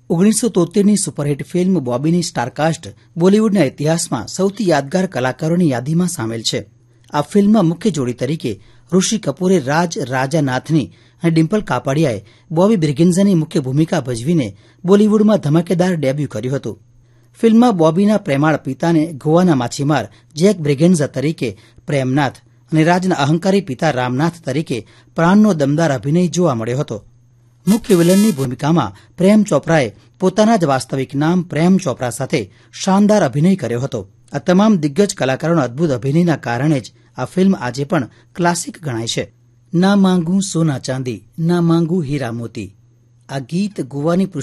1973ની superhit film બોબીની star cast બોલિવૂડના ઇતિહાસમાં સૌથી યાદગાર કલાકારોની યાદીમાં સામેલ છે. આ ફિલ્મમાં મુખ્ય જોડી તરીકે ઋષિ કપૂરે રાજા નાથની અને ડિમ્પલ કાપડિયાએ બોબી બ્રિગેન્ઝની મુખ્ય ભૂમિકા ભજવીને બોલિવૂડમાં ધમાકેદાર ડેબ્યુ કર્યું હતું. ફિલ્મમાં બોબીના પ્રેમાળ પિતાને ગોવાના માછીમાર જેક બ્રિગેન્ઝ તરીકે પ્રેમનાથ અને રાજના અહંકારી પિતા રામનાથ તરીકે પ્રાણનો દમદાર અભિનય જોવા મળ્યો હતો. મુખ્ય વિલનની ભૂમિકામાં પ્રેમ ચોપરાએ પોતાના જ વાસ્તવિક નામ પ્રેમ ચોપરા સાથે શાનદાર અભિનય કર્યો હતો. આ તમામ દિગ્ગજ કલાકારોના અદભુત અભિનયના કારણે જ આ ફિલ્મ આજે પણ ક્લાસિક ગણાય છે. ના માંગુ સોના ચાંદી, ના માંગુ હીરા મોતી. આ ગીત ગોવાની